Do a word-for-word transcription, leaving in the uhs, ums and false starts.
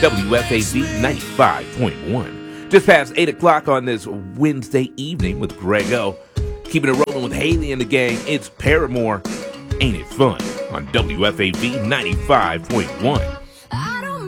W F A B ninety-five point one. Just past eight o'clock on this Wednesday evening with Greg O. Keeping it rolling with Haley and the gang. It's Paramore. Ain't It Fun on W F A B ninety-five point one.